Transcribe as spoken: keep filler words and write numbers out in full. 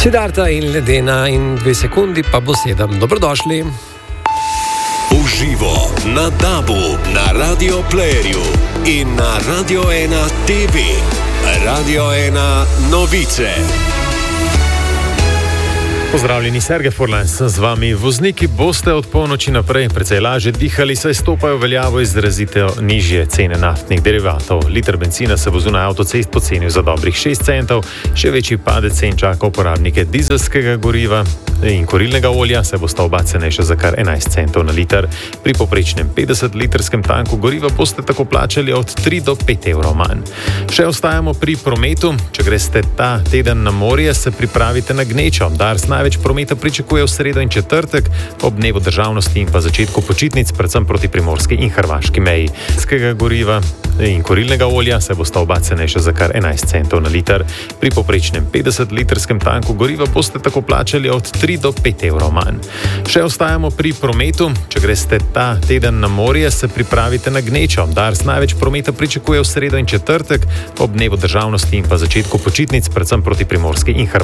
Siddharta in Ledena in dve sekundi pa bo sedem. Dobrodošli. Uživo na Dabu, na Radio Playerju in na Radio ena T V. Radio ena novice. Pozdravljeni, Sergej Furlan sem z vami. Vozniki boste od polnoči naprej precej lažje dihali, saj stopajo veljavo izrazito nižje cene naftnih derivatov. Liter bencina se bo zunaj avtocest pocenil za dobrih šest centov, še večji padec cen čaka uporabnike dizelskega goriva in kurilnega olja, se bosta oba cenejša za kar enajst centov na liter. Pri povprečnem petdesetlitrskem tanku goriva boste tako plačali od tri do pet evrov manj. Še ostajamo pri prometu. Če greste ta teden na morje, se pripravite na gnečo. Dars največ prometa pričakuje v sredo in četrtek, ob dnevu državnosti in pa začetku počitnic, predvsem proti primorski in hrvaški meji. Dizelskega goriva in kurilnega olja se bosta oba cenejša za kar enajst centov na liter. Pri povprečnem petdesetlitrskem tanku goriva boste tako plačali od tri do pet evrov manj. Še ostajamo pri prometu. Če greste ta teden na morje, se pripravite na gnečo. Dars največ prometa pričakuje v sredo in četrtek, ob dnevu državnosti in pa začetku počitnic, predvsem proti primorski in hrvaški